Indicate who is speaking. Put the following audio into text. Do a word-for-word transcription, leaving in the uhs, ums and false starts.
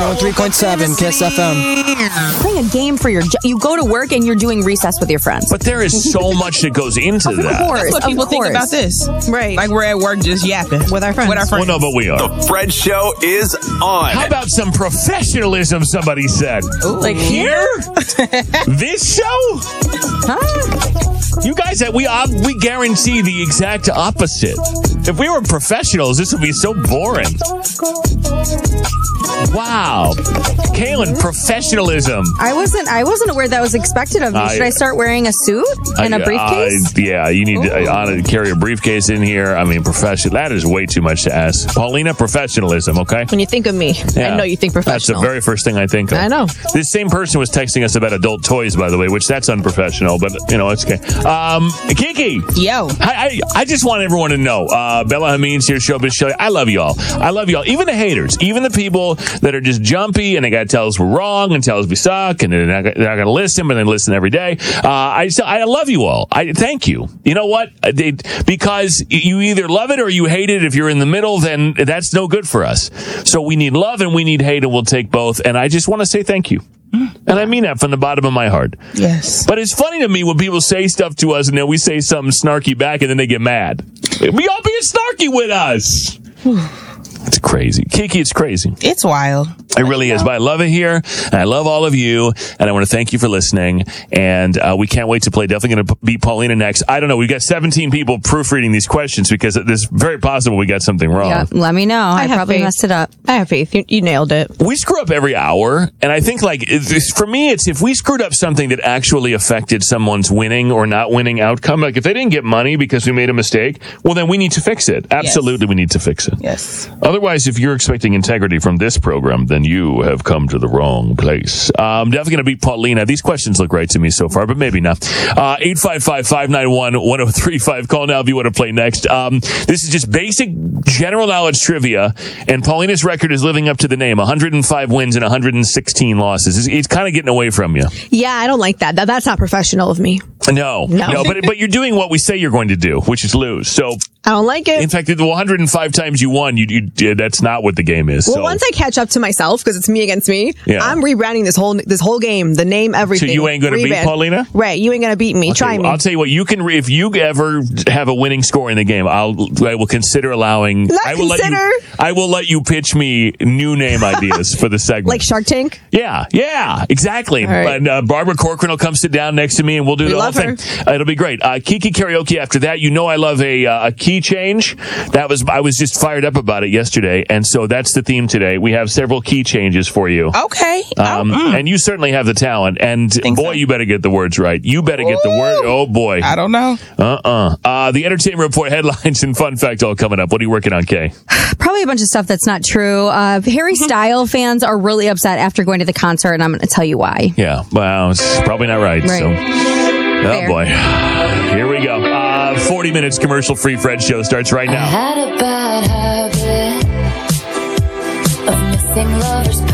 Speaker 1: oh three point seven Kiss F M.
Speaker 2: Playing a game for your job. You go to work and you're doing recess with your friends.
Speaker 3: But there is so much that goes into
Speaker 2: of
Speaker 3: that.
Speaker 2: Course,
Speaker 4: That's what people
Speaker 2: of
Speaker 4: think
Speaker 2: course.
Speaker 4: about this.
Speaker 2: Right.
Speaker 4: Like we're at work just yapping.
Speaker 2: With our friends.
Speaker 4: With our friends.
Speaker 3: Well, no, but we are.
Speaker 5: The Fred Show is on.
Speaker 3: How about some professionalism, somebody said?
Speaker 4: Ooh.
Speaker 2: Like
Speaker 3: Here? This show?
Speaker 2: Huh?
Speaker 3: You guys, we uh, we guarantee the exact opposite. If we were professionals, this would be so boring. Wow. Kaylin, professionalism.
Speaker 2: I wasn't I wasn't aware that was expected of me.
Speaker 3: Uh,
Speaker 2: Should I start wearing a suit and
Speaker 3: Uh,
Speaker 2: a briefcase?
Speaker 3: Uh, yeah, you need to, uh, to carry a briefcase in here. I mean, professional. That is way too much to ask. Paulina, professionalism, okay?
Speaker 4: When you think of me,
Speaker 3: Yeah.
Speaker 4: I know you think
Speaker 3: That's
Speaker 4: professional.
Speaker 3: the very first thing I think of.
Speaker 4: I know.
Speaker 3: This same person was texting us about adult toys, by the way, which that's unprofessional, but, you know, it's okay. Um, Kiki.
Speaker 4: Yo.
Speaker 3: I, I, I just want everyone to know, uh, Bella Hameen's here, Showbiz Show. I love y'all. I love y'all. Even the haters, even the people that are just jumpy and they got to tell us we're wrong and tell us we suck and they're not, they're not going to listen, but they listen every day. Uh, I just, I love you all. I thank you. You know what? They, because you either love it or you hate it. If you're in the middle, then that's no good for us. So we need love and we need hate, and we'll take both. And I just want to say thank you. And I mean that from the bottom of my heart.
Speaker 4: Yes.
Speaker 3: But it's funny to me when people say stuff to us and then we say something snarky back and then they get mad. We all being snarky with us. It's crazy. Kiki, it's crazy.
Speaker 4: It's wild.
Speaker 3: It really is. But I love it here. And I love all of you. And I want to thank you for listening. And uh, we can't wait to play. Definitely going to beat Paulina next. I don't know. We've got seventeen people proofreading these questions because it's very possible we got something wrong.
Speaker 2: Yeah, let me know. I,
Speaker 4: I have
Speaker 2: probably
Speaker 4: faith.
Speaker 2: messed it up.
Speaker 4: I have faith. You, you nailed it.
Speaker 3: We screw up every hour, and I think, like, it's, for me, it's if we screwed up something that actually affected someone's winning or not winning outcome, like if they didn't get money because we made a mistake, well, then we need to fix it. Absolutely,
Speaker 4: Yes.
Speaker 3: we need to fix it.
Speaker 4: Yes.
Speaker 3: Otherwise, if you're expecting integrity from this program, then you have come to the wrong place. I'm definitely going to beat Paulina. These questions look right to me so far, but maybe not. Uh, eight five five, five nine one, one oh three five. Call now if you want to play next. Um, this is just basic general knowledge trivia, and Paulina's record is living up to the name. one hundred five wins and one hundred sixteen losses. It's, it's kind of getting away from you.
Speaker 6: Yeah, I don't like that. that. That's not professional of me.
Speaker 3: No, no,
Speaker 6: No.
Speaker 3: but but you're doing what we say you're going to do, which is lose. So,
Speaker 6: I don't like it.
Speaker 3: in fact, the one hundred five times you won, you, you did. That's not what the game is.
Speaker 6: Well,
Speaker 3: so.
Speaker 6: once I catch up to myself, because it's me against me,
Speaker 3: Yeah.
Speaker 6: I'm rebranding this whole this whole game, the name, everything.
Speaker 3: So you ain't going to beat
Speaker 6: Rebrand.
Speaker 3: Paulina?
Speaker 6: Right, you ain't going to beat me.
Speaker 3: I'll
Speaker 6: Try
Speaker 3: tell you-
Speaker 6: me.
Speaker 3: I'll tell you what. You can re- if you ever have a winning score in the game, I'll I will consider allowing.
Speaker 6: Not
Speaker 3: I will
Speaker 6: consider?
Speaker 3: let you. I will let you pitch me new name ideas for the segment.
Speaker 6: Like Shark Tank?
Speaker 3: Yeah, yeah, exactly.
Speaker 6: All right.
Speaker 3: And uh, Barbara Corcoran will come sit down next to me, and we'll do
Speaker 6: We
Speaker 3: the
Speaker 6: love
Speaker 3: whole
Speaker 6: her.
Speaker 3: thing. Uh, it'll be great. Uh, Kiki karaoke after that. You know, I love a uh, a key change. That was I was just fired up about it yesterday, and so that's the theme today. We have several key changes for you.
Speaker 4: Okay.
Speaker 3: Um,
Speaker 4: oh, mm.
Speaker 3: And you certainly have the talent. And
Speaker 4: Think
Speaker 3: boy,
Speaker 4: so?
Speaker 3: you better get the words right. You better get the word. Oh, boy.
Speaker 4: I don't know.
Speaker 3: Uh-uh. Uh, the Entertainment Report headlines and fun fact all coming up. What are you working on, Kay?
Speaker 2: Probably a bunch of stuff that's not true. Uh, Harry Styles fans are really upset after going to the concert, and I'm going to tell you why.
Speaker 3: Yeah. Well, it's probably not right.
Speaker 2: Right.
Speaker 3: So, oh,
Speaker 2: Fair.
Speaker 3: boy. Here we go. Uh, forty minutes commercial-free Fred show starts right
Speaker 7: I
Speaker 3: now.
Speaker 7: had a bad habit of missing lovers'